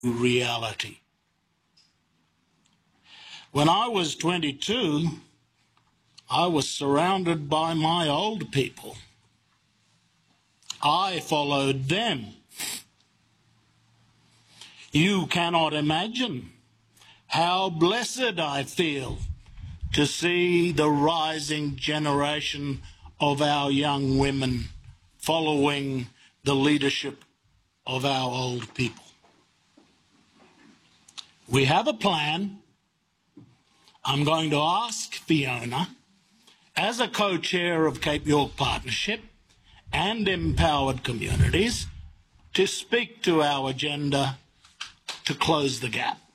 reality. When I was 22, I was surrounded by my old people. I followed them. You cannot imagine how blessed I feel to see the rising generation of our young women following the leadership of our old people. We have a plan. I'm going to ask Fiona, as a co-chair of Cape York Partnership and Empowered Communities, to speak to our agenda to close the gap.